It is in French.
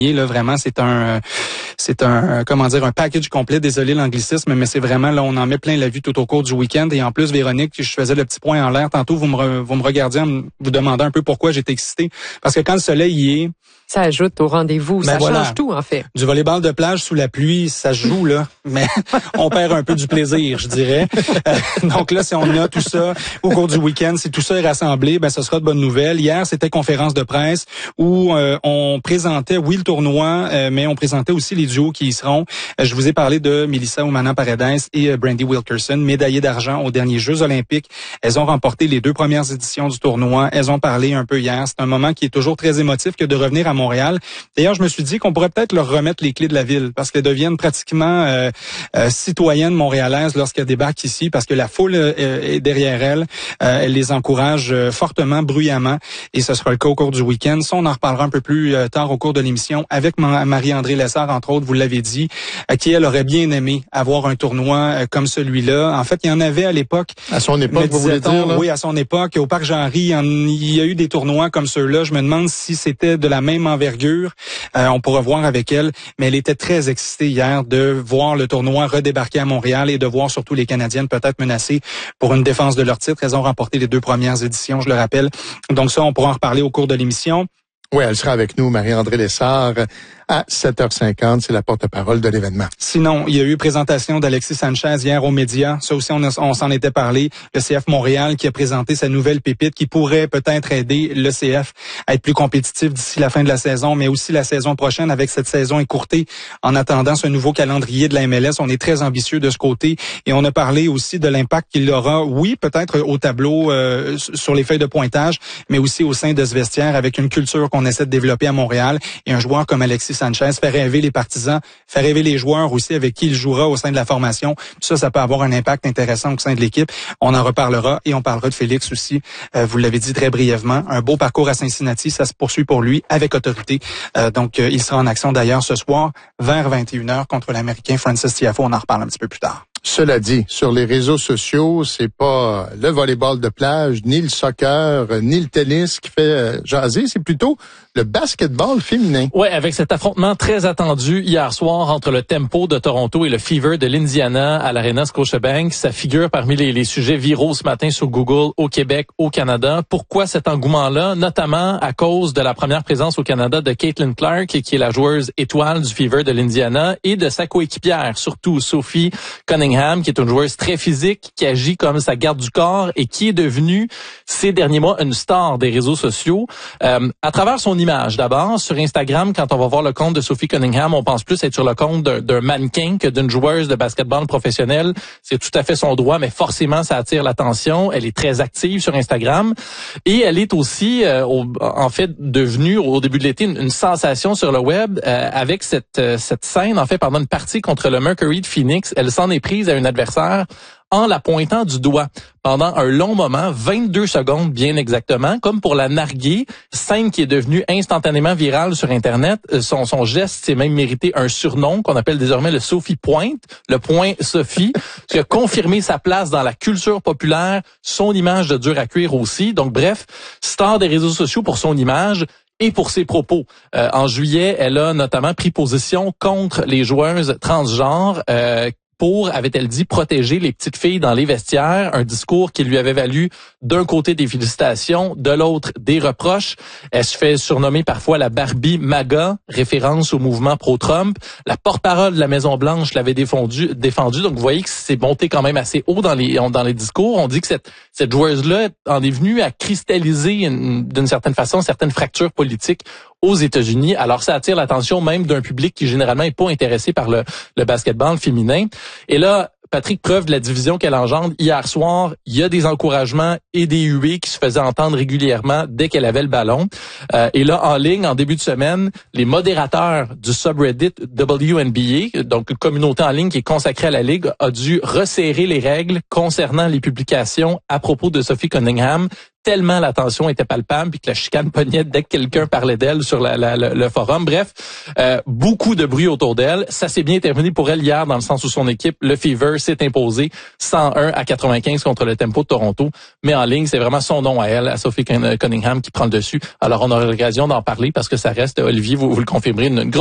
Là, vraiment, c'est un package complet. Désolé l'anglicisme, mais c'est vraiment, là, on en met plein la vue tout au cours du week-end. Et en plus, Véronique, je faisais le petit point en l'air. Tantôt, vous me regardiez en vous demandant un peu pourquoi j'étais excité. Parce que quand le soleil y est, ça ajoute au rendez-vous, ça change tout, en fait. Du volleyball de plage sous la pluie, ça se joue, là, mais on perd un peu du plaisir, je dirais. Donc là, si on a tout ça au cours du week-end, si tout ça est rassemblé, ben ce sera de bonnes nouvelles. Hier, c'était conférence de presse où on présentait, oui, le tournoi, mais on présentait aussi les duos qui y seront. Je vous ai parlé de Melissa Oumana-Paredes et Brandy Wilkerson, médaillées d'argent aux derniers Jeux olympiques. Elles ont remporté les 2 premières éditions du tournoi. Elles ont parlé un peu hier. C'est un moment qui est toujours très émotif que de revenir à Montréal. D'ailleurs, je me suis dit qu'on pourrait peut-être leur remettre les clés de la ville parce qu'elles deviennent pratiquement citoyennes montréalaises lorsqu'elles débarquent ici parce que la foule est derrière elles. Elle les encourage fortement, bruyamment et ce sera le cas au cours du week-end. Ça, on en reparlera un peu plus tard au cours de l'émission avec Marie-André Lessard, entre autres, vous l'avez dit, qui, elle, aurait bien aimé avoir un tournoi comme celui-là. En fait, il y en avait à l'époque. À son époque, vous voulez dire? Là? Oui, à son époque. Au Parc Jean-Henri, il y a eu des tournois comme ceux-là. Je me demande si c'était de la même envergure. On pourra voir avec elle, mais elle était très excitée hier de voir le tournoi redébarquer à Montréal et de voir surtout les Canadiennes peut-être menacées pour une défense de leur titre. Elles ont remporté les 2 premières éditions, je le rappelle. Donc ça, on pourra en reparler au cours de l'émission. Oui, elle sera avec nous, Marie-André Lessard, à 7h50. C'est la porte-parole de l'événement. Sinon, il y a eu présentation d'Alexis Sanchez hier aux médias. Ça aussi, on s'en était parlé. Le CF Montréal qui a présenté sa nouvelle pépite qui pourrait peut-être aider le CF à être plus compétitif d'ici la fin de la saison, mais aussi la saison prochaine avec cette saison écourtée. En attendant ce nouveau calendrier de la MLS, on est très ambitieux de ce côté. Et on a parlé aussi de l'impact qu'il aura, oui, peut-être au tableau, sur les feuilles de pointage, mais aussi au sein de ce vestiaire avec une culture qu'on essaie de développer à Montréal. Et un joueur comme Alexis Sanchez fait rêver les partisans, fait rêver les joueurs aussi avec qui il jouera au sein de la formation. Ça peut avoir un impact intéressant au sein de l'équipe. On en reparlera et on parlera de Félix aussi. Vous l'avez dit très brièvement. Un beau parcours à Cincinnati, ça se poursuit pour lui avec autorité. Donc, il sera en action d'ailleurs ce soir vers 21h contre l'Américain Francis Tiafoe. On en reparle un petit peu plus tard. Cela dit, sur les réseaux sociaux, c'est pas le volleyball de plage, ni le soccer, ni le tennis qui fait jaser, c'est plutôt le basketball féminin. Ouais, avec cet affrontement très attendu hier soir entre le Tempo de Toronto et le Fever de l'Indiana à l'Arena Scotiabank, ça figure parmi les sujets viraux ce matin sur Google au Québec, au Canada. Pourquoi cet engouement-là? Notamment à cause de la première présence au Canada de Caitlin Clark, qui est la joueuse étoile du Fever de l'Indiana, et de sa coéquipière, surtout Sophie Cunningham, qui est une joueuse très physique, qui agit comme sa garde du corps et qui est devenue, ces derniers mois, une star des réseaux sociaux. À travers son image, d'abord, sur Instagram, quand on va voir le compte de Sophie Cunningham, on pense plus être sur le compte d'un mannequin que d'une joueuse de basketball professionnelle. C'est tout à fait son droit, mais forcément, ça attire l'attention. Elle est très active sur Instagram. Et elle est aussi, en fait, devenue, au début de l'été, une sensation sur le web avec cette scène, en fait, pendant une partie contre le Mercury de Phoenix. Elle s'en est prise à une adversaire en la pointant du doigt pendant un long moment, 22 secondes bien exactement, comme pour la narguer, scène qui est devenue instantanément virale sur Internet. Son geste s'est même mérité un surnom qu'on appelle désormais le Sophie Point, le point Sophie, qui a confirmé sa place dans la culture populaire, son image de dur à cuire aussi. Donc bref, star des réseaux sociaux pour son image et pour ses propos. En juillet, elle a notamment pris position contre les joueuses transgenres, pour, avait-elle dit, protéger les petites filles dans les vestiaires, un discours qui lui avait valu d'un côté des félicitations, de l'autre des reproches. Elle se fait surnommer parfois la Barbie MAGA, référence au mouvement pro-Trump. La porte-parole de la Maison-Blanche l'avait défendu. Donc, vous voyez que c'est monté quand même assez haut dans les discours. On dit que cette joueuse-là en est venue à cristalliser d'une certaine façon certaines fractures politiques aux États-Unis. Alors, ça attire l'attention même d'un public qui généralement est pas intéressé par le basketball féminin. Et là, Patrick, preuve de la division qu'elle engendre, hier soir, il y a des encouragements et des huées qui se faisaient entendre régulièrement dès qu'elle avait le ballon. Et là, en ligne, en début de semaine, les modérateurs du subreddit WNBA, donc une communauté en ligne qui est consacrée à la Ligue, a dû resserrer les règles concernant les publications à propos de Sophie Cunningham, tellement la tension était palpable puis que la chicane pognait dès que quelqu'un parlait d'elle sur le forum. Bref, beaucoup de bruit autour d'elle. Ça s'est bien terminé pour elle hier dans le sens où son équipe, le Fever, s'est imposé 101-95 contre le Tempo de Toronto. Mais en ligne, c'est vraiment son nom à elle, à Sophie Cunningham, qui prend le dessus. Alors, on aura l'occasion d'en parler parce que ça reste, Olivier, vous le confirmerez, une grosse